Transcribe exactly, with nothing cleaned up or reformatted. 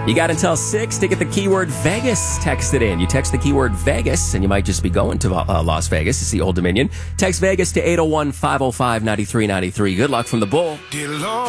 You got until six to get the keyword Vegas texted in. You text the keyword Vegas, and you might just be going to uh, Las Vegas to see Old Dominion. Text Vegas to eight oh one, five oh five, nine three nine three. Good luck from the Bull.